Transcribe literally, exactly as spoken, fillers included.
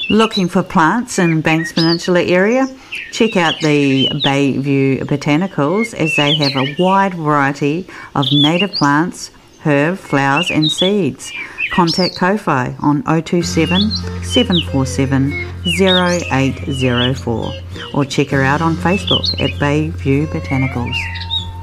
Looking for plants in Banks Peninsula area? Check out the Bayview Botanicals, as they have a wide variety of native plants, herb, flowers and seeds. Contact Ko-Fi on oh two seven, seven four seven, oh eight oh four or check her out on Facebook at Bayview Botanicals.